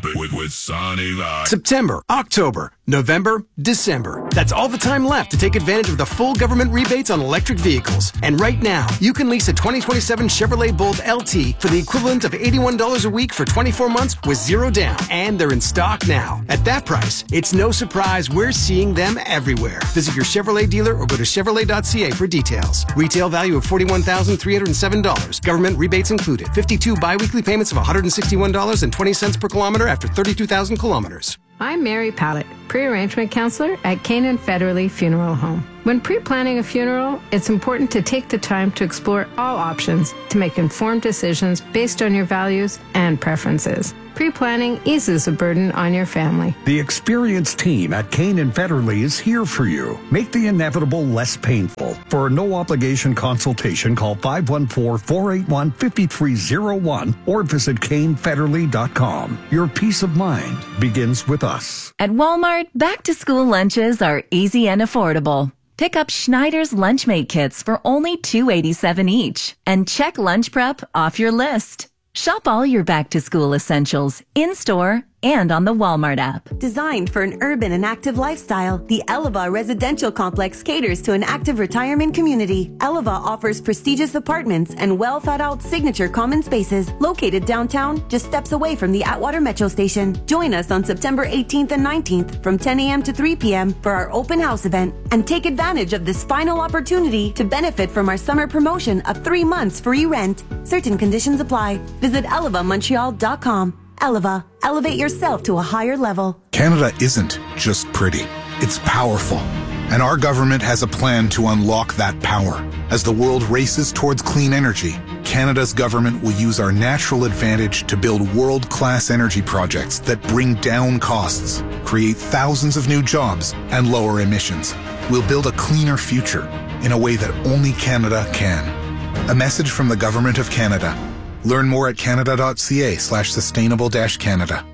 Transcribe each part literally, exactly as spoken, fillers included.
with, with Sonny Live. September, October, November, December. That's all the time left to take advantage of the full government rebates on electric vehicles. And right now, you can lease a twenty twenty-seven Chevrolet Bolt L T for the equivalent of eighty-one dollars a week for twenty-four months with zero down. And they're in stock now. At that price, it's no surprise we're seeing them everywhere. Visit your Chevrolet dealer or go to chevrolet dot c a for details. Retail value of forty-one thousand three hundred seven dollars. Government rebates included. fifty-two biweekly payments of one hundred sixty-one dollars and twenty cents per kilometer after thirty-two thousand kilometers. I'm Mary Pallett, pre-arrangement counselor at Canaan Federally Funeral Home. When pre-planning a funeral, it's important to take the time to explore all options to make informed decisions based on your values and preferences. Pre-planning eases the burden on your family. The experienced team at Canaan Federally is here for you. Make the inevitable less painful. For a no-obligation consultation, call five one four, four eight one, five three zero one or visit cane federally dot com. Your peace of mind begins with us. At Walmart, back-to-school lunches are easy and affordable. Pick up Schneider's Lunchmate kits for only two dollars and eighty-seven cents each and check lunch prep off your list. Shop all your back-to-school essentials in-store and on the Walmart app. Designed for an urban and active lifestyle, the Eleva Residential Complex caters to an active retirement community. Eleva offers prestigious apartments and well-thought-out signature common spaces located downtown, just steps away from the Atwater Metro Station. Join us on September eighteenth and nineteenth from ten a.m. to three p.m. for our open house event and take advantage of this final opportunity to benefit from our summer promotion of three months free rent. Certain conditions apply. Visit eleva montreal dot com. Eleva. Elevate yourself to a higher level. Canada isn't just pretty. It's powerful. And our government has a plan to unlock that power. As the world races towards clean energy, Canada's government will use our natural advantage to build world-class energy projects that bring down costs, create thousands of new jobs, and lower emissions. We'll build a cleaner future in a way that only Canada can. A message from the Government of Canada. Learn more at canada dot c a slash sustainable dash Canada.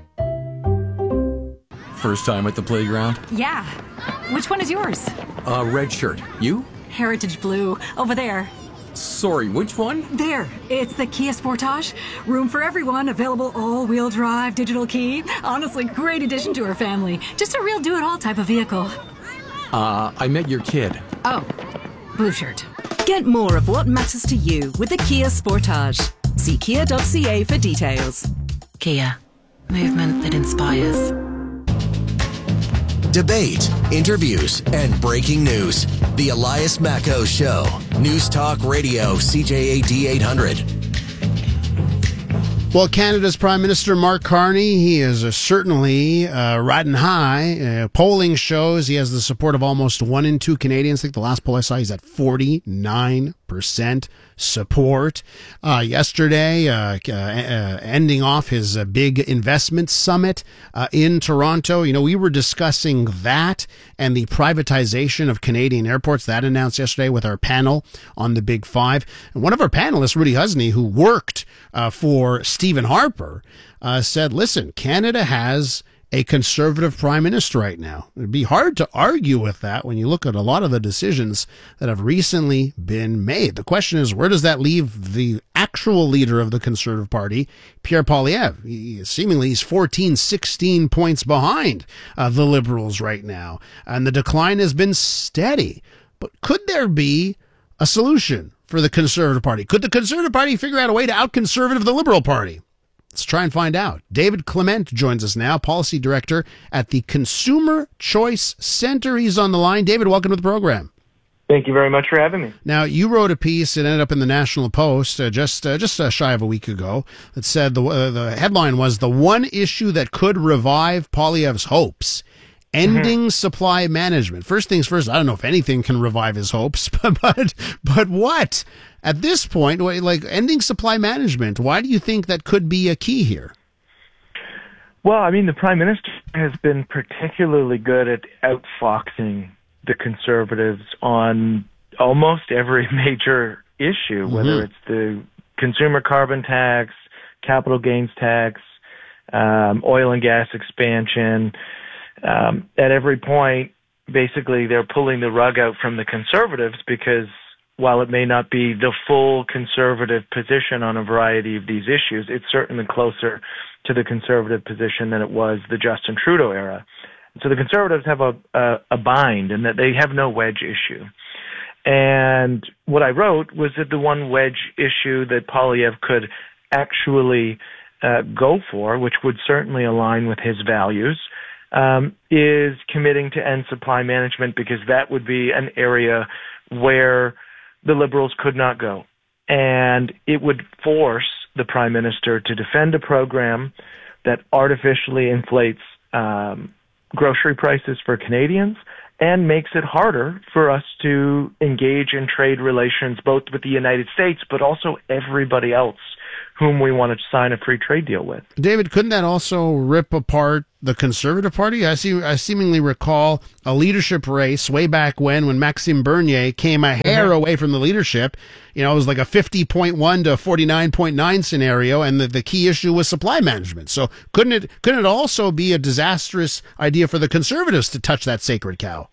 First time at the playground? Yeah. Which one is yours? Uh, red shirt. You? Heritage Blue. Over there. Sorry, which one? There. It's the Kia Sportage. Room for everyone. Available all-wheel drive, digital key. Honestly, great addition to our family. Just a real do-it-all type of vehicle. Uh, I met your kid. Oh. Blue shirt. Get more of what matters to you with the Kia Sportage. See kia dot c a for details. Kia. Movement that inspires. Debate, interviews, and breaking news. The Elias Macco Show. News Talk Radio, C J A D eight hundred. Well, Canada's Prime Minister Mark Carney, he is uh, certainly uh, riding high. Uh, polling shows he has the support of almost one in two Canadians. I think the last poll I saw, he's at forty-nine percent support. Uh, yesterday, uh, uh, uh, ending off his uh, big investment summit uh, in Toronto. You know, we were discussing that and the privatization of Canadian airports. That announced yesterday with our panel on the Big Five. And one of our panelists, Rudy Husney, who worked uh, for Stephen Harper, uh, said, listen, Canada has a conservative prime minister right now. It'd be hard to argue with that when you look at a lot of the decisions that have recently been made. The question is, where does that leave the actual leader of the Conservative Party, Pierre Poilievre? He, seemingly he's fourteen, sixteen points behind uh, the Liberals right now. And the decline has been steady. But could there be a solution for the Conservative Party? Could the Conservative Party figure out a way to out-conservative the Liberal Party? Let's try and find out. David Clement joins us now, Policy Director at the Consumer Choice Center. He's on the line. David, welcome to the program. Thank you very much for having me. Now, you wrote a piece, it ended up in the National Post uh, just uh, just uh, shy of a week ago, that said the, uh, the headline was, "The one issue that could revive Poilievre's hopes, ending mm-hmm. supply management." First things first, I don't know if anything can revive his hopes, but but, but what? At this point, like ending supply management, why do you think that could be a key here? Well, I mean, the Prime Minister has been particularly good at outfoxing the Conservatives on almost every major issue, mm-hmm. whether it's the consumer carbon tax, capital gains tax, um, oil and gas expansion. Um, at every point, basically, they're pulling the rug out from the Conservatives because while it may not be the full conservative position on a variety of these issues, it's certainly closer to the conservative position than it was the Justin Trudeau era. So the conservatives have a, a, a bind in that they have no wedge issue. And what I wrote was that the one wedge issue that Poilievre could actually uh, go for, which would certainly align with his values, um, is committing to end supply management, because that would be an area where the Liberals could not go. And it would force the Prime Minister to defend a program that artificially inflates um, grocery prices for Canadians and makes it harder for us to engage in trade relations both with the United States but also everybody else whom we want to sign a free trade deal with. David, couldn't that also rip apart the Conservative Party? I see. I seemingly recall a leadership race way back when, when Maxime Bernier came a hair mm-hmm. away from the leadership. You know, it was like a fifty point one to forty-nine point nine scenario, and the, the key issue was supply management. So couldn't it couldn't it also be a disastrous idea for the Conservatives to touch that sacred cow?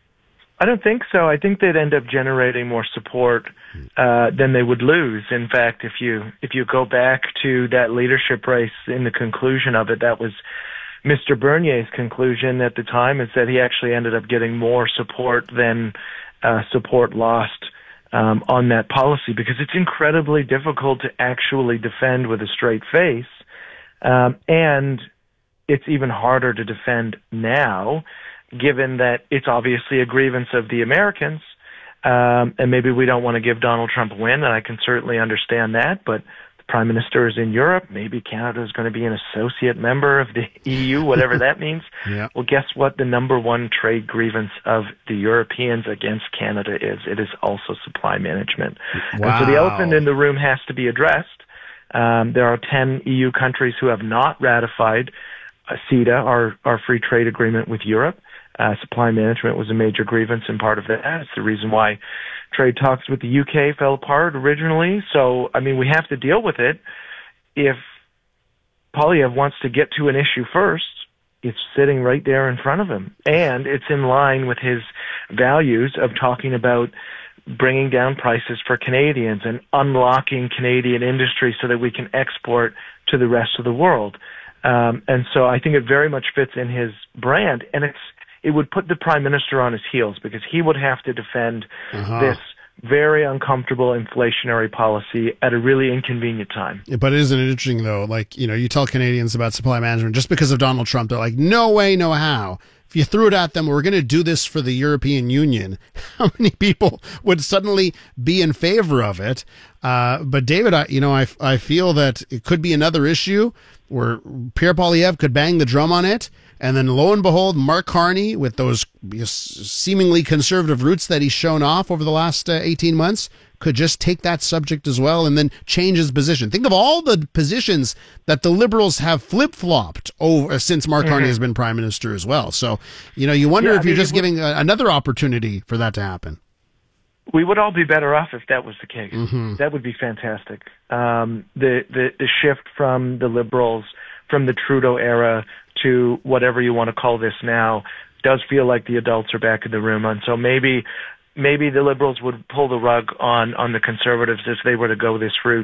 I don't think so. I think they'd end up generating more support uh, than they would lose. In fact, if you if you go back to that leadership race in the conclusion of it, that was Mister Bernier's conclusion at the time, is that he actually ended up getting more support than uh, support lost um, on that policy, because it's incredibly difficult to actually defend with a straight face, um, and it's even harder to defend now, given that it's obviously a grievance of the Americans, um, and maybe we don't want to give Donald Trump a win, and I can certainly understand that, but the Prime Minister is in Europe. Maybe Canada is going to be an associate member of the E U, whatever that means. Yeah. Well, guess what the number one trade grievance of the Europeans against Canada is? It is also supply management. Wow. And so the elephant in the room has to be addressed. Um, there are ten E U countries who have not ratified uh, CETA, our, our free trade agreement with Europe. Uh, supply management was a major grievance, and part of that is the reason why trade talks with the U K fell apart originally. So, I mean, we have to deal with it. If Poilievre wants to get to an issue first, it's sitting right there in front of him. And it's in line with his values of talking about bringing down prices for Canadians and unlocking Canadian industry so that we can export to the rest of the world. Um, and so I think it very much fits in his brand, and it's it would put the Prime Minister on his heels, because he would have to defend uh-huh. this very uncomfortable inflationary policy at a really inconvenient time. But isn't it interesting, though? Like, you know, you tell Canadians about supply management just because of Donald Trump, they're like, no way, no how. If you threw it at them, we're going to do this for the European Union, how many people would suddenly be in favor of it? Uh, but David, I, you know, I, I feel that it could be another issue where Pierre Poilievre could bang the drum on it, and then lo and behold, Mark Carney, with those seemingly conservative roots that he's shown off over the last uh, eighteen months, could just take that subject as well and then change his position. Think of all the positions that the Liberals have flip-flopped over since Mark mm-hmm. Carney has been Prime Minister as well. So, you know, you wonder yeah, if you're just giving a, another opportunity for that to happen. We would all be better off if that was the case. Mm-hmm. That would be fantastic. Um, the, the, the shift from the Liberals, from the Trudeau era to whatever you want to call this now, does feel like the adults are back in the room. And so maybe maybe the Liberals would pull the rug on, on the Conservatives if they were to go this route.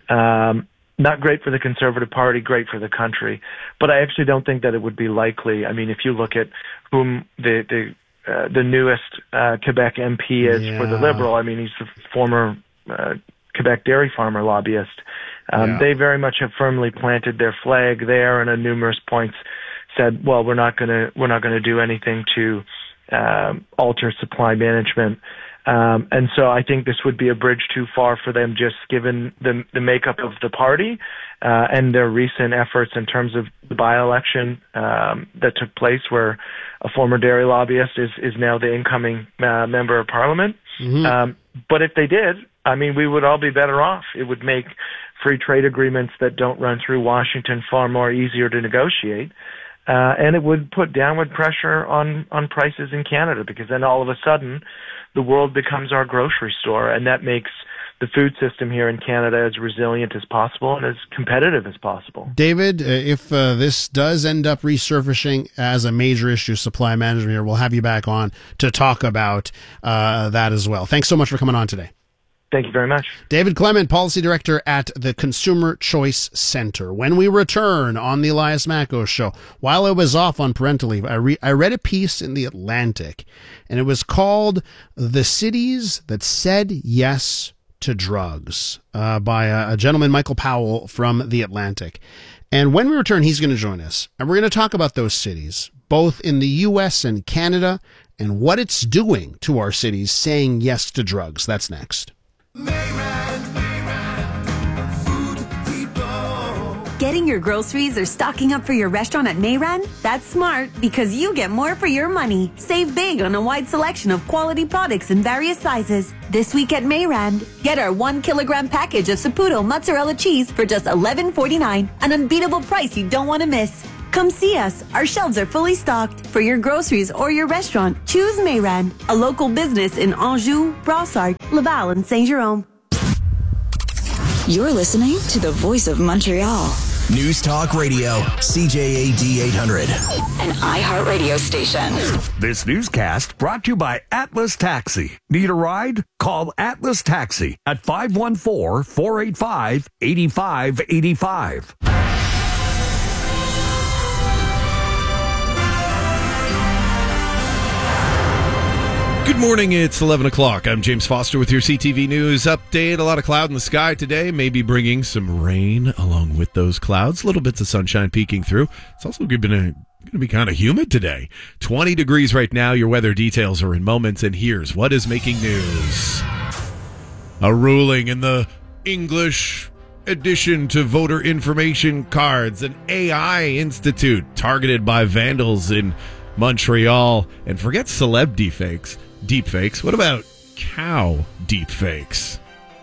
Um, not great for the Conservative Party, great for the country. But I actually don't think that it would be likely. I mean, if you look at whom the the uh, the newest uh, Quebec M P is yeah. for the Liberal, I mean, he's the former uh, Quebec dairy farmer lobbyist. Um, yeah. They very much have firmly planted their flag there, and on numerous points said, "Well, we're not going to we're not going to do anything to um, alter supply management." Um, and so I think this would be a bridge too far for them, just given the the makeup of the party uh, and their recent efforts in terms of the by-election um, that took place, where a former dairy lobbyist is is now the incoming uh, member of Parliament. Mm-hmm. Um, but if they did, I mean, we would all be better off. It would make free trade agreements that don't run through Washington far more easier to negotiate. Uh, and it would put downward pressure on, on prices in Canada, because then all of a sudden the world becomes our grocery store, and that makes the food system here in Canada as resilient as possible and as competitive as possible. David, uh, if uh, this does end up resurfacing as a major issue, supply management here, we'll have you back on to talk about uh, that as well. Thanks so much for coming on today. Thank you very much. David Clement, Policy Director at the Consumer Choice Center. When we return on the Elias Macko Show, while I was off on parental leave, I, re- I read a piece in The Atlantic, and it was called The Cities That Said Yes to Drugs uh, by a, a gentleman, Michael Powell, from The Atlantic. And when we return, he's going to join us, and we're going to talk about those cities, both in the U S and Canada, and what it's doing to our cities saying yes to drugs. That's next. Getting your groceries or stocking up for your restaurant at Mayran? That's smart because you get more for your money. Save big on a wide selection of quality products in various sizes. This week at Mayran, get our one kilogram package of Saputo mozzarella cheese for just eleven forty-nine, an unbeatable price you don't want to miss. Come see us. Our shelves are fully stocked. For your groceries or your restaurant, choose Mayran, a local business in Anjou, Brossard, Laval, and Saint-Jérôme. You're listening to the Voice of Montreal. News Talk Radio, C J A D eight hundred. An iHeartRadio station. This newscast brought to you by Atlas Taxi. Need a ride? Call Atlas Taxi at five one four, four eight five, eight five eight five. Good morning, it's eleven o'clock. I'm James Foster with your C T V News update. A lot of cloud in the sky today, maybe bringing some rain along with those clouds. Little bits of sunshine peeking through. It's also going to be kind of humid today. twenty degrees right now. Your weather details are in moments, and here's what is making news. A ruling in the English addition to voter information cards, an A I institute targeted by vandals in Montreal. And forget celeb deepfakes. Deepfakes. What about cow deepfakes?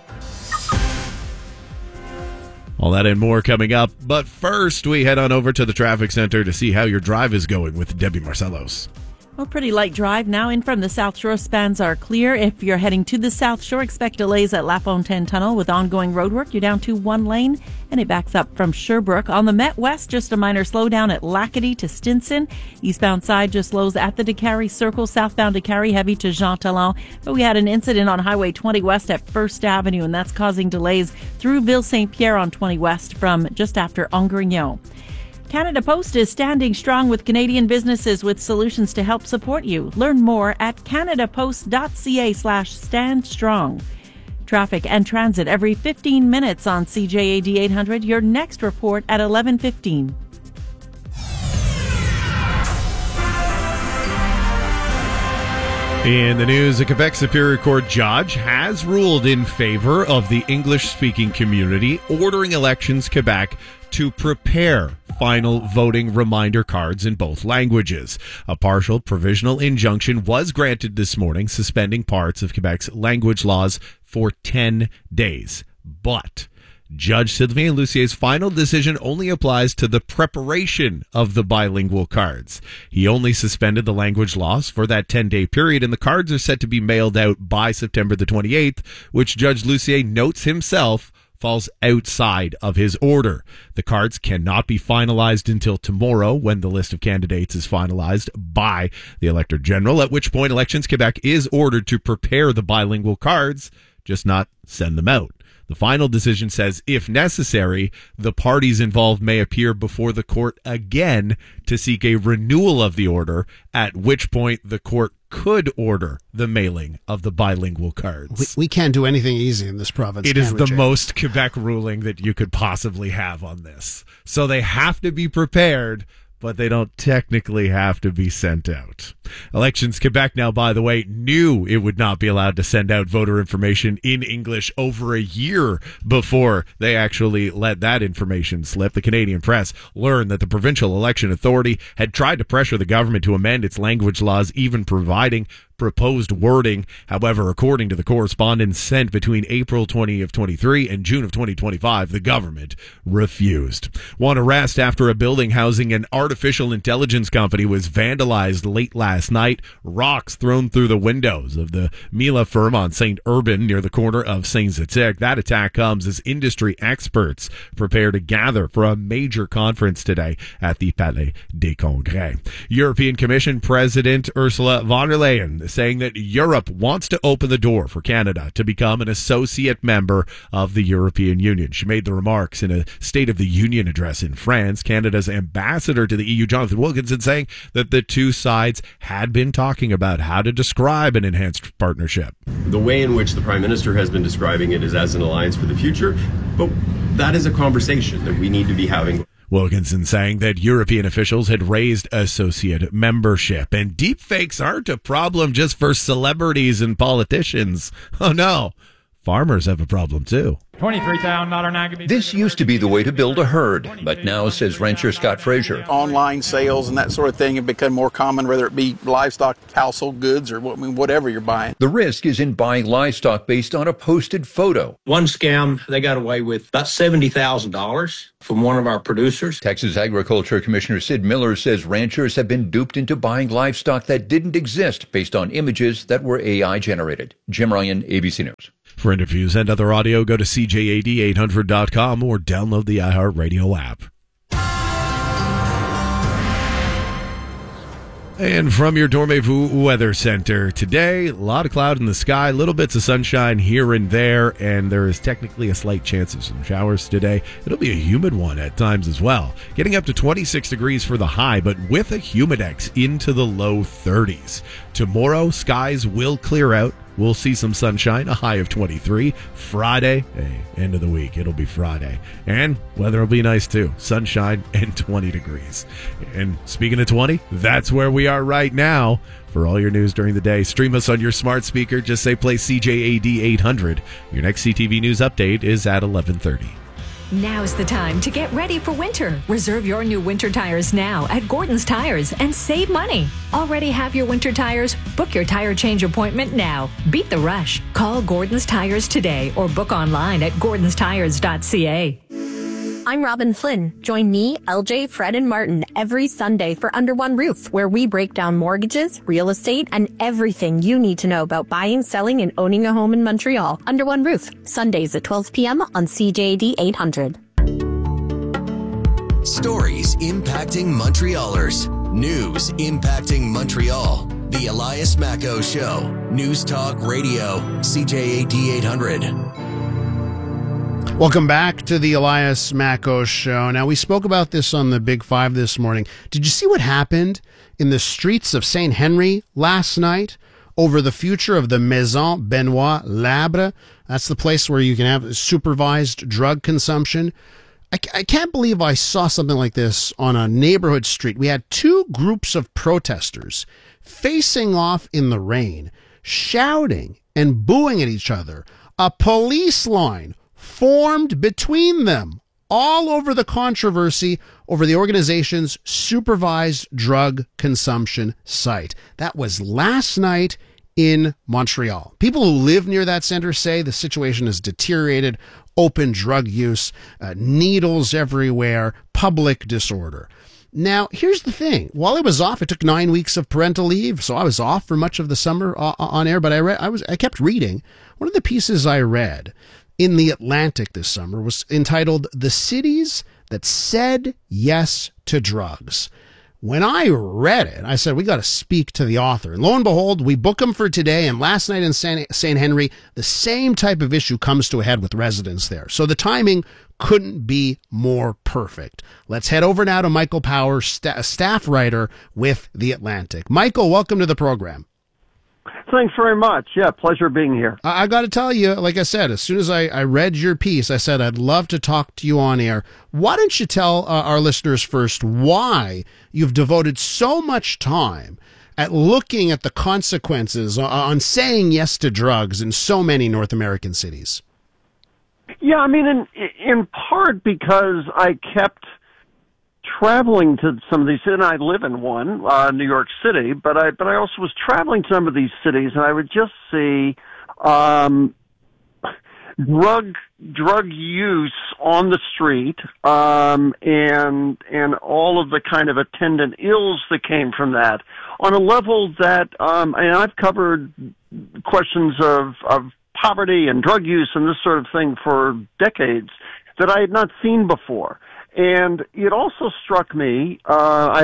All that and more coming up. But first, we head on over to the traffic center to see how your drive is going with Debbie Marcellos. Well, pretty light drive now in from the South Shore. Spans are clear. If you're heading to the South Shore, expect delays at La Fontaine Tunnel with ongoing roadwork. You're down to one lane, and it backs up from Sherbrooke. On the Met West, just a minor slowdown at Lackady to Stinson. Eastbound side just slows at the DeCarry Circle. Southbound DeCarry heavy to Jean Talon. But we had an incident on Highway twenty West at First Avenue, and that's causing delays through Ville Saint-Pierre on twenty West from just after Angrignon. Canada Post is standing strong with Canadian businesses with solutions to help support you. Learn more at canadapost.ca slash stand strong. Traffic and transit every fifteen minutes on C J A D eight hundred. Your next report at eleven fifteen. In the news, a Quebec Superior Court judge has ruled in favor of the English-speaking community, ordering Elections Quebec to prepare final voting reminder cards in both languages. A partial provisional injunction was granted this morning, suspending parts of Quebec's language laws for ten days. But Judge Sylvain Lucier's final decision only applies to the preparation of the bilingual cards. He only suspended the language laws for that ten-day period, and the cards are set to be mailed out by September the twenty-eighth, which Judge Lucier notes himself falls outside of his order. The cards cannot be finalized until tomorrow, when the list of candidates is finalized by the Elector General, at which point Elections Quebec is ordered to prepare the bilingual cards, just not send them out. The final decision says, if necessary, the parties involved may appear before the court again to seek a renewal of the order, at which point the court could order the mailing of the bilingual cards. We, we can't do anything easy in this province. It is we, the Jay? most Quebec ruling that you could possibly have on this. So they have to be prepared, but they don't technically have to be sent out. Elections Quebec now, by the way, knew it would not be allowed to send out voter information in English over a year before they actually let that information slip. The Canadian press learned that the Provincial Election Authority had tried to pressure the government to amend its language laws, even providing proposed wording. However, according to the correspondence sent between April twentieth of twenty-three and June of twenty twenty-five, the government refused. One arrest after a building housing an artificial intelligence company was vandalized late last night. Rocks thrown through the windows of the Mila firm on Saint Urban near the corner of Saint-Zotique. That attack comes as industry experts prepare to gather for a major conference today at the Palais des Congrès. European Commission President Ursula von der Leyen Leyen saying that Europe wants to open the door for Canada to become an associate member of the European Union. She made the remarks in a State of the Union address in France. Canada's ambassador to the E U, Jonathan Wilkinson, saying that the two sides had been talking about how to describe an enhanced partnership. The way in which the Prime Minister has been describing it is as an alliance for the future, but that is a conversation that we need to be having. Wilkinson saying that European officials had raised associate membership, and deepfakes aren't a problem just for celebrities and politicians. Oh no, farmers have a problem too. twenty-three thousand dollars. This used to be the way to build a herd, but now, says rancher Scott Frazier, online sales and that sort of thing have become more common, whether it be livestock, household goods, or I mean, whatever you're buying. The risk is in buying livestock based on a posted photo. One scam, they got away with about seventy thousand dollars from one of our producers. Texas Agriculture Commissioner Sid Miller says ranchers have been duped into buying livestock that didn't exist based on images that were A I generated. Jim Ryan, A B C News. For interviews and other audio, go to C J A D eight hundred dot com or download the iHeartRadio app. And from your Dormez-vous Weather Center today, a lot of cloud in the sky, little bits of sunshine here and there, and there is technically a slight chance of some showers today. It'll be a humid one at times as well, getting up to twenty-six degrees for the high, but with a humidex into the low thirties. Tomorrow, skies will clear out. We'll see some sunshine, a high of twenty-three. Friday, hey, end of the week, it'll be Friday. And weather will be nice too. Sunshine and twenty degrees. And speaking of twenty, that's where we are right now. For all your news during the day, stream us on your smart speaker. Just say play C J A D eight hundred. Your next C T V News update is at eleven thirty. Now's the time to get ready for winter. Reserve your new winter tires now at Gordon's Tires and save money. Already have your winter tires? Book your tire change appointment now. Beat the rush. Call Gordon's Tires today or book online at gordons tires dot c a. I'm Robin Flynn. Join me, L J, Fred, and Martin every Sunday for Under One Roof, where we break down mortgages, real estate, and everything you need to know about buying, selling, and owning a home in Montreal. Under One Roof, Sundays at twelve p.m. on C J A D eight hundred. Stories impacting Montrealers. News impacting Montreal. The Elias Macco Show. News Talk Radio. C J A D eight hundred. Welcome back to the Elias Macco Show. Now, we spoke about this on the Big Five this morning. Did you see what happened in the streets of Saint Henry last night over the future of the Maison Benoit Labre? That's the place where you can have supervised drug consumption. I, I can't believe I saw something like this on a neighborhood street. We had two groups of protesters facing off in the rain, shouting and booing at each other. A police line formed between them all over the controversy over the organization's supervised drug consumption site. That was last night in Montreal. People who live near that center say the situation has deteriorated, open drug use, uh, needles everywhere, public disorder. Now, here's the thing. While I was off, I took nine weeks of parental leave, so I was off for much of the summer uh, on air, but I read, I was, I kept reading. One of the pieces I read in The Atlantic this summer was entitled "The Cities That Said Yes to Drugs." When I read it, I said, we got to speak to the author. And lo and behold, we book him for today. And last night in Saint Henry, the same type of issue comes to a head with residents there. So the timing couldn't be more perfect. Let's head over now to Michael Power, st- staff writer with The Atlantic. Michael, welcome to the program. Thanks very much. Yeah, pleasure being here. I, I got to tell you, like I said, as soon as I, I read your piece, I said I'd love to talk to you on air. Why don't you tell uh, our listeners first why you've devoted so much time at looking at the consequences on, on saying yes to drugs in so many North American cities? Yeah, I mean, in in part because I kept traveling to some of these, and I live in one, uh, New York City, but I but I also was traveling to some of these cities, and I would just see um, drug drug use on the street, um, and and all of the kind of attendant ills that came from that on a level that, um, and I've covered questions of of poverty and drug use and this sort of thing for decades that I had not seen before. And it also struck me, uh, I have a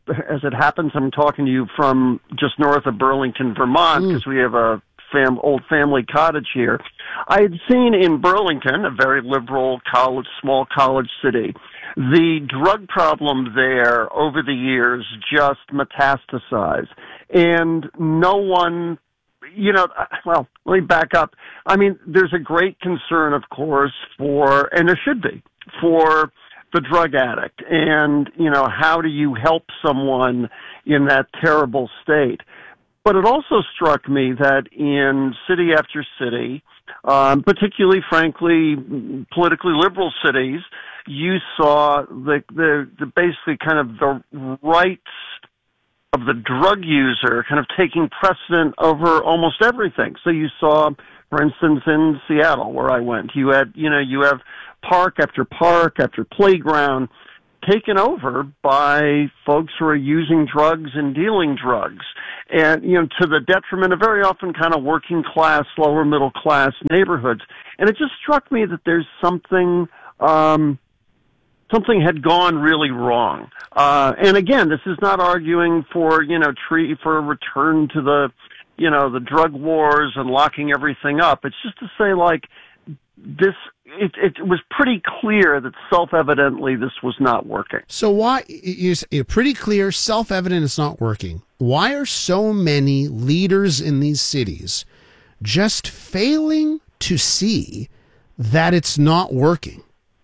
as it happens, I'm talking to you from just north of Burlington, Vermont, because mm. we have a fam- old family cottage here. I had seen in Burlington, a very liberal college, small college city, the drug problem there over the years just metastasized. And no one, you know, well, let me back up. I mean, there's a great concern, of course, for, and there should be, for the drug addict. And, you know, how do you help someone in that terrible state? But it also struck me that in city after city, um, particularly, frankly, politically liberal cities, you saw the, the, the basically kind of the rights of the drug user kind of taking precedent over almost everything. So you saw, for instance, in Seattle, where I went, you had, you know, you have park after park after playground taken over by folks who are using drugs and dealing drugs. And, you know, to the detriment of very often kind of working class, lower middle class neighborhoods. And it just struck me that there's something, um, something had gone really wrong. Uh, and again, this is not arguing for, you know, tree, for a return to the, you know, the drug wars and locking everything up. It's just to say, like, this, it, it was pretty clear that self-evidently this was not working. So why, it's pretty clear, self-evident it's not working. Why are so many leaders in these cities just failing to see that it's not working?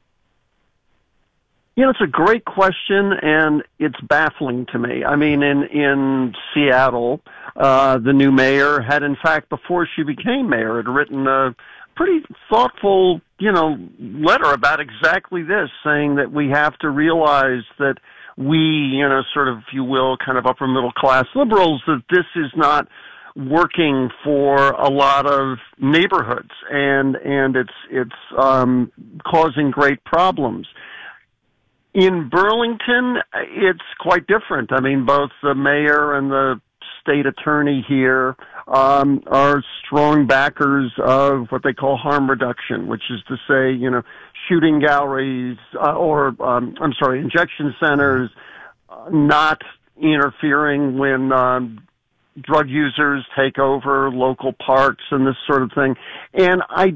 You know, it's a great question, and it's baffling to me. I mean, in, in Seattle, uh, the new mayor had, in fact, before she became mayor, had written a pretty thoughtful, you know, letter about exactly this, saying that we have to realize that we, you know, sort of, if you will, kind of upper middle class liberals, that this is not working for a lot of neighborhoods, and, and it's, it's, um, causing great problems. In Burlington, it's quite different. I mean, both the mayor and the state attorney here um, are strong backers of what they call harm reduction, which is to say, you know, shooting galleries uh, or, um, I'm sorry, injection centers, uh, not interfering when um, drug users take over local parks and this sort of thing. And I,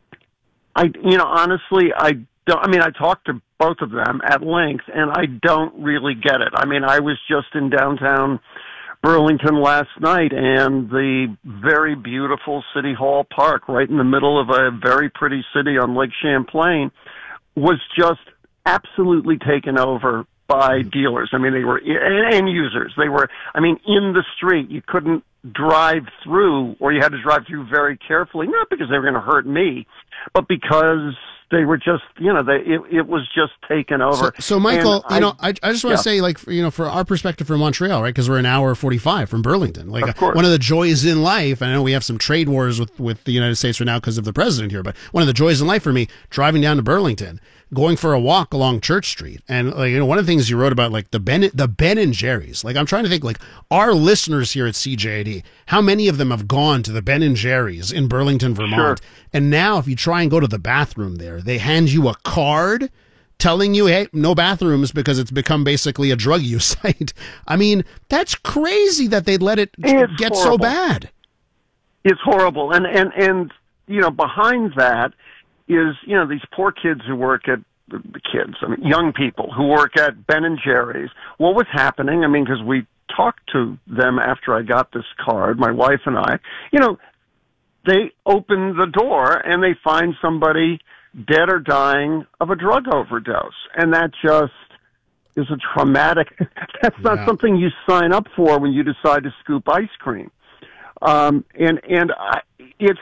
I, you know, honestly, I don't, I mean, I talked to both of them at length, and I don't really get it. I mean, I was just in downtown Burlington last night, and the very beautiful City Hall Park, right in the middle of a very pretty city on Lake Champlain, was just absolutely taken over by dealers. I mean, they were end users. They were, I mean, in the street. You couldn't drive through, or you had to drive through very carefully, not because they were going to hurt me, but because they were just, you know, they, it, it was just taken over. So, so Michael, and you I, know, I, I just want to yeah. say, like, you know, for our perspective from Montreal, right, because we're an hour forty-five from Burlington. Like, of course. One of the joys in life, and I know we have some trade wars with, with the United States right now because of the president here, but one of the joys in life for me, driving down to Burlington, going for a walk along Church Street, and, like, you know, one of the things you wrote about, like, the Ben, the Ben and Jerry's, like, I'm trying to think, like, our listeners here at C J A D, how many of them have gone to the Ben and Jerry's in Burlington, Vermont? Sure. And now, if you try and go to the bathroom there, they hand you a card telling you, hey, no bathrooms, because it's become basically a drug use site. I mean, that's crazy that they'd let it it's get horrible. so bad. It's horrible. And, and, and, you know, behind that is, you know, these poor kids who work at the kids, I mean, young people who work at Ben and Jerry's. What was happening? I mean, because we talked to them after I got this card, my wife and I, you know, they open the door and they find somebody dead or dying of a drug overdose. And that just is a traumatic, that's not Yeah. something you sign up for when you decide to scoop ice cream. Um, and, and I, it's,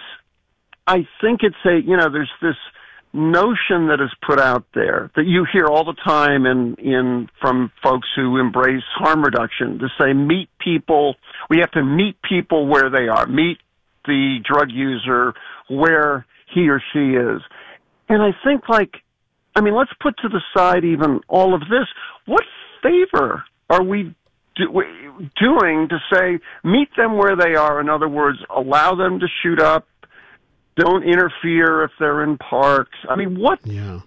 I think it's a, you know, there's this notion that is put out there that you hear all the time in, in, from folks who embrace harm reduction to say, meet people, we have to meet people where they are, meet the drug user where he or she is. And I think, like, I mean, let's put to the side even all of this. What favor are we do, doing to say, meet them where they are? In other words, allow them to shoot up. Don't interfere if they're in parks. I mean, what? Yeah.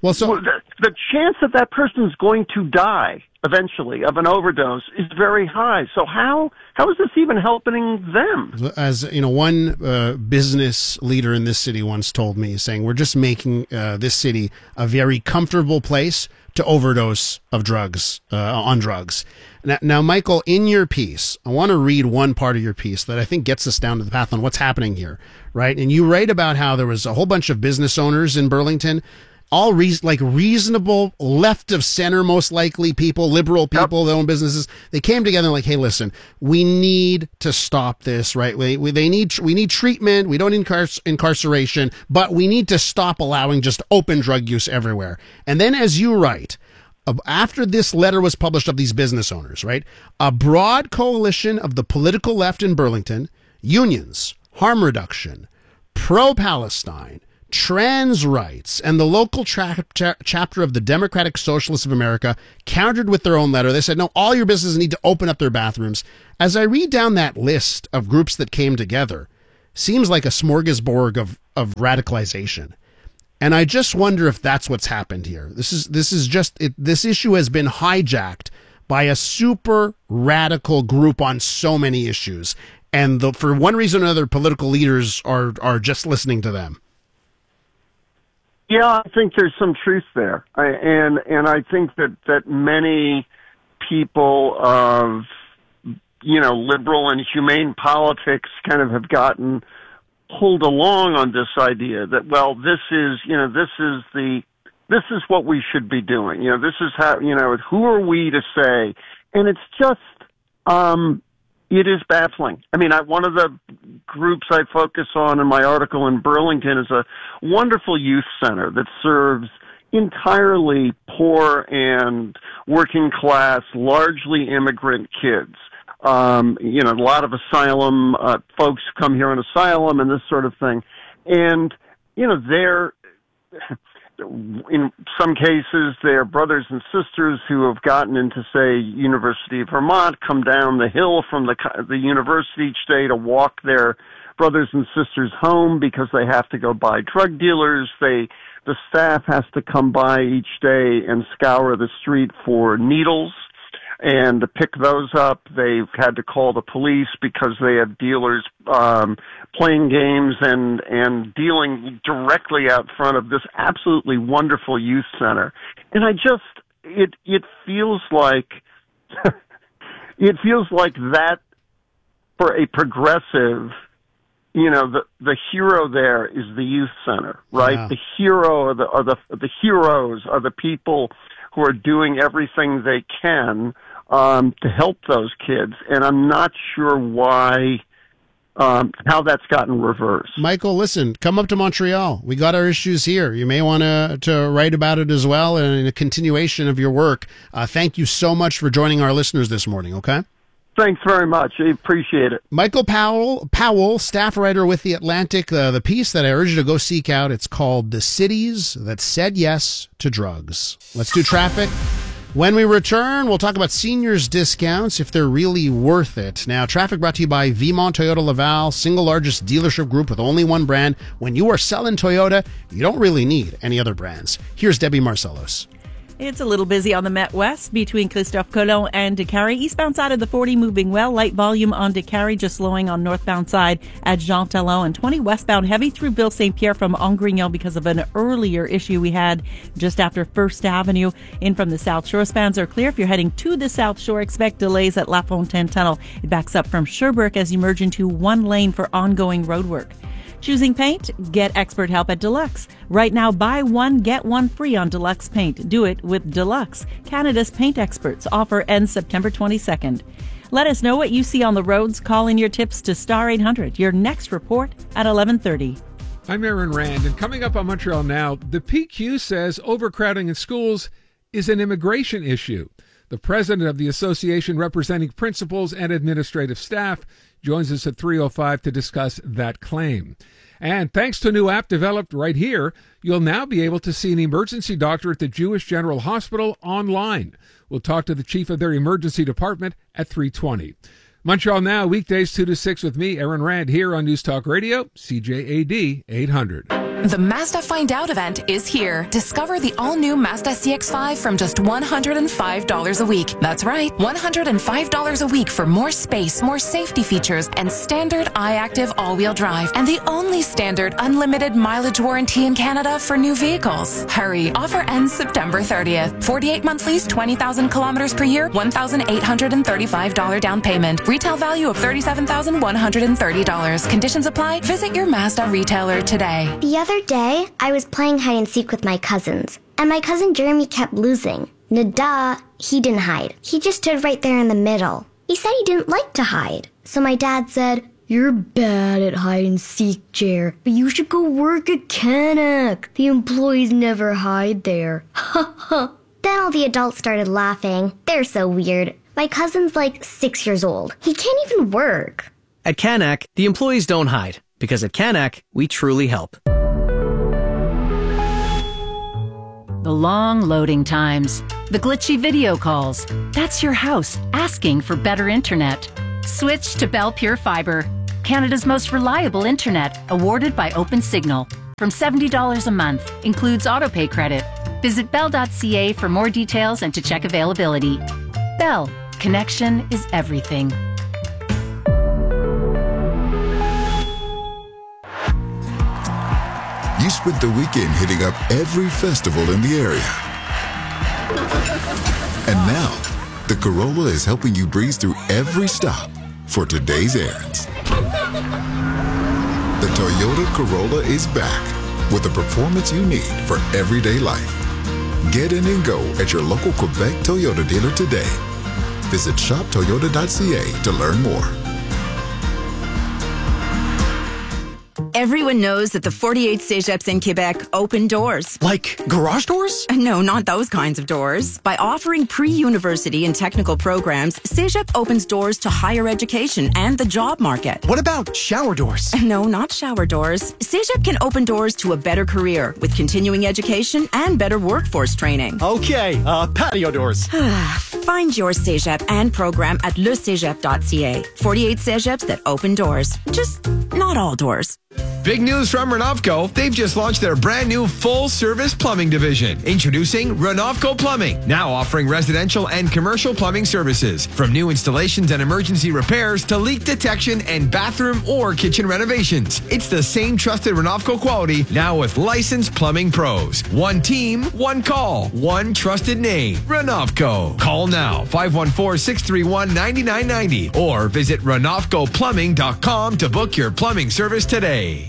Well, so the, the chance that that person is going to die eventually of an overdose is very high. So how how is this even helping them? As you know, one uh, business leader in this city once told me, saying, "We're just making uh, this city a very comfortable place to overdose of drugs uh, on drugs." Now, now, Michael, in your piece, I want to read one part of your piece that I think gets us down to the path on what's happening here, right? And you write about how there was a whole bunch of business owners in Burlington, all re- like reasonable, left of center, most likely people, liberal people yep. that own businesses. They came together and like, hey, listen, we need to stop this, right? We, we they need we need treatment. We don't need incar- incarceration, but we need to stop allowing just open drug use everywhere. And then, as you write, after this letter was published of these business owners, right, a broad coalition of the political left in Burlington, unions, harm reduction, pro-Palestine, trans rights, and the local tra- cha- chapter of the Democratic Socialists of America countered with their own letter. They said, no, all your businesses need to open up their bathrooms. As I read down that list of groups that came together, seems like a smorgasbord of, of radicalization. And I just wonder if that's what's happened here. This is this is just it, this issue has been hijacked by a super radical group on so many issues, and the, for one reason or another, political leaders are are just listening to them. Yeah, I think there's some truth there, I, and and I think that that many people of you know liberal and humane politics kind of have gotten pulled along on this idea that, well, this is, you know, this is the, this is what we should be doing. You know, this is how, you know, who are we to say? And it's just, um, it is baffling. I mean, I, one of the groups I focus on in my article in Burlington is a wonderful youth center that serves entirely poor and working class, largely immigrant kids. Um, you know, a lot of asylum, uh, folks come here on asylum and this sort of thing. And, you know, they're, in some cases, they're brothers and sisters who have gotten into, say, University of Vermont, come down the hill from the, the university each day to walk their brothers and sisters home because they have to go by drug dealers. They, the staff has to come by each day and scour the street for needles. And to pick those up, they've had to call the police because they have dealers um, playing games and and dealing directly out front of this absolutely wonderful youth center. And I just it it feels like it feels like that for a progressive. You know, the the hero there is the youth center, right? Yeah. The hero are the are the the heroes are the people who are doing everything they can um, to help those kids, and I'm not sure why, um, how that's gotten reversed. Michael, listen, come up to Montreal. We got our issues here. You may want to to write about it as well, and in a continuation of your work. Uh, thank you so much for joining our listeners this morning. Okay. Thanks very much. I appreciate it. Michael Powell, Powell, staff writer with The Atlantic. Uh, the piece that I urge you to go seek out, it's called The Cities That Said Yes to Drugs. Let's do traffic. When we return, we'll talk about seniors' discounts, if they're really worth it. Now, traffic brought to you by Vimont Toyota Laval, single largest dealership group with only one brand. When you are selling Toyota, you don't really need any other brands. Here's Debbie Marcellos. It's a little busy on the Met West between Christophe Colomb and Décarie. Eastbound side of the forty moving well. Light volume on Décarie, just slowing on northbound side at Jean Talon. And twenty westbound heavy through Bill Saint Pierre from Angrignon because of an earlier issue we had just after First Avenue. In from the South Shore, spans are clear. If you're heading to the South Shore, expect delays at La Fontaine Tunnel. It backs up from Sherbrooke as you merge into one lane for ongoing road work. Choosing paint? Get expert help at Deluxe. Right now, buy one, get one free on Deluxe Paint. Do it with Deluxe. Canada's paint experts. Offer ends September twenty-second. Let us know what you see on the roads. Call in your tips to Star eight hundred. Your next report at eleven thirty. I'm Aaron Rand, and coming up on Montreal Now, the P Q says overcrowding in schools is an immigration issue. The president of the association representing principals and administrative staff joins us at three oh five to discuss that claim. And thanks to a new app developed right here, you'll now be able to see an emergency doctor at the Jewish General Hospital online. We'll talk to the chief of their emergency department at three twenty. Montreal Now, weekdays two to six with me, Aaron Rand, here on News Talk Radio, C J A D eight hundred. The Mazda Find Out event is here. Discover the all-new Mazda C X five from just one hundred five dollars a week. That's right, one hundred five dollars a week for more space, more safety features, and standard iActive all-wheel drive. And the only standard unlimited mileage warranty in Canada for new vehicles. Hurry, offer ends September thirtieth. forty-eight month lease, twenty thousand kilometers per year, one thousand eight hundred thirty-five dollars down payment. Retail value of thirty-seven thousand one hundred thirty dollars. Conditions apply. Visit your Mazda retailer today. The other day, I was playing hide and seek with my cousins, and my cousin Jeremy kept losing. Nada, he didn't hide. He just stood right there in the middle. He said he didn't like to hide. So my dad said, "You're bad at hide and seek, Jer, but you should go work at Canuck. The employees never hide there." Ha ha. Then all the adults started laughing. They're so weird. My cousin's like six years old. He can't even work. At Canuck, the employees don't hide, because at Canuck, we truly help. The long loading times, the glitchy video calls. That's your house asking for better internet. Switch to Bell Pure Fiber, Canada's most reliable internet, awarded by OpenSignal. From seventy dollars a month, includes autopay credit. Visit bell dot c a for more details and to check availability. Bell, connection is everything. You spent the weekend hitting up every festival in the area. And now, the Corolla is helping you breeze through every stop for today's errands. The Toyota Corolla is back with the performance you need for everyday life. Get in and go at your local Quebec Toyota dealer today. Visit shop toyota dot c a to learn more. Everyone knows that the forty-eight Cégeps in Quebec open doors. Like garage doors? No, not those kinds of doors. By offering pre-university and technical programs, Cégep opens doors to higher education and the job market. What about shower doors? No, not shower doors. Cégep can open doors to a better career with continuing education and better workforce training. Okay, uh, patio doors. Find your Cégep and program at le cégep dot c a. forty-eight Cégeps that open doors. Just not all doors. Big news from Renovco. They've just launched their brand new full-service plumbing division. Introducing Renovco Plumbing, now offering residential and commercial plumbing services. From new installations and emergency repairs to leak detection and bathroom or kitchen renovations. It's the same trusted Renovco quality, now with licensed plumbing pros. One team, one call, one trusted name. Renovco. Call now, five one four, six three one, nine nine nine zero or visit renovco plumbing dot com to book your plumbing service today.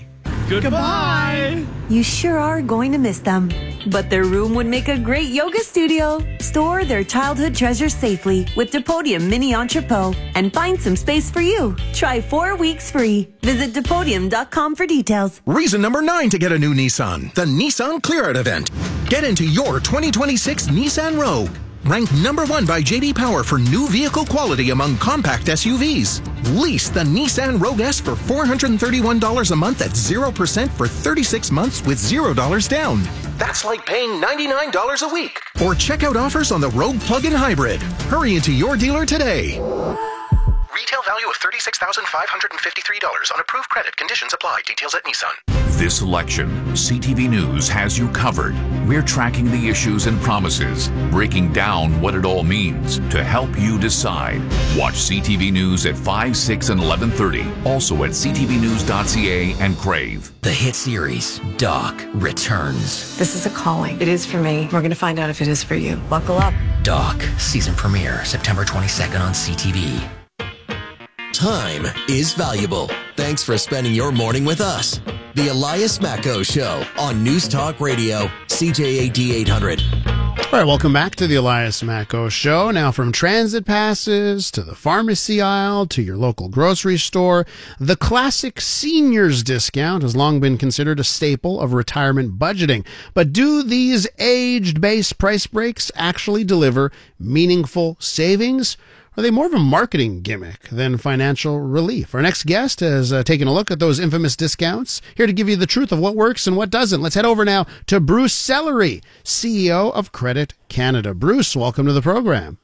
Goodbye. You sure are going to miss them. But their room would make a great yoga studio. Store their childhood treasures safely with Depodium Mini Entrepot and find some space for you. Try four weeks free. Visit depodium dot com for details. Reason number nine to get a new Nissan. The Nissan Clear Out event. Get into your twenty twenty-six Nissan Rogue. Ranked number one by J D Power for new vehicle quality among compact S U Vs. Lease the Nissan Rogue S for four hundred thirty-one dollars a month at zero percent for thirty-six months with zero dollars down. That's like paying ninety-nine dollars a week. Or check out offers on the Rogue Plug-in Hybrid. Hurry into your dealer today. Retail value of thirty-six thousand five hundred fifty-three dollars on approved credit. Conditions apply. Details at Nissan. This election, C T V News has you covered. We're tracking the issues and promises, breaking down what it all means to help you decide. Watch C T V News at five, six, and eleven thirty. Also at c t v news dot c a and Crave. The hit series, Doc, returns. This is a calling. It is for me. We're going to find out if it is for you. Buckle up. Doc, season premiere, September twenty-second on C T V. Time is valuable. Thanks for spending your morning with us. The Elias Macko Show on News Talk Radio, C J A D eight hundred. All right, welcome back to the Elias Macko Show. Now, from transit passes to the pharmacy aisle to your local grocery store, the classic seniors discount has long been considered a staple of retirement budgeting. But do these age-based price breaks actually deliver meaningful savings? Are they more of a marketing gimmick than financial relief? Our next guest has uh, taken a look at those infamous discounts, here to give you the truth of what works and what doesn't. Let's head over now to Bruce Sellery, C E O of Credit Canada. Bruce, welcome to the program.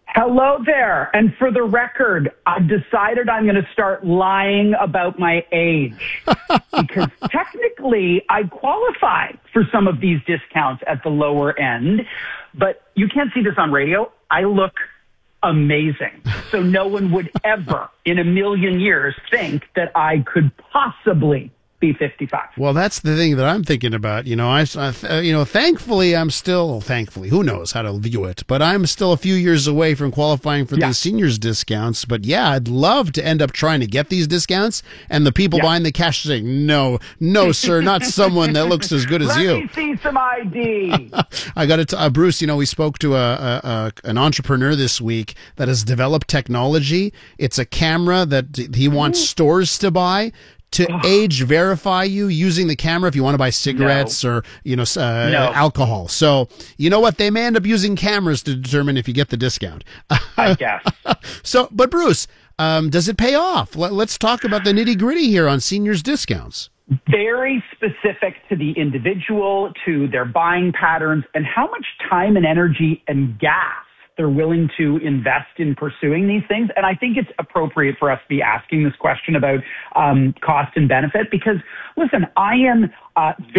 Hello there. And for the record, I've decided I'm going to start lying about my age because technically I qualify for some of these discounts at the lower end, but you can't see this on radio. I look amazing. So no one would ever in a million years think that I could possibly be fifty-five. Well, that's the thing that I'm thinking about. You know, I, I, you know, thankfully, I'm still, thankfully, who knows how to view it, but I'm still a few years away from qualifying for yeah. these seniors discounts. But yeah, I'd love to end up trying to get these discounts, and the people yeah. behind the cash saying, no, no, sir, not someone that looks as good as Let you. Let me see some I D. I got it, uh, Bruce. You know, we spoke to a, a, a an entrepreneur this week that has developed technology. It's a camera that he wants stores to buy to age verify you using the camera if you want to buy cigarettes no. or, you know, uh, no. alcohol. So, you know what? They may end up using cameras to determine if you get the discount. I guess. So, but Bruce, um, does it pay off? Let, let's talk about the nitty gritty here on seniors discounts. Very specific to the individual, to their buying patterns, and how much time and energy and gas they're willing to invest in pursuing these things. And I think it's appropriate for us to be asking this question about um, cost and benefit because, listen, I am uh,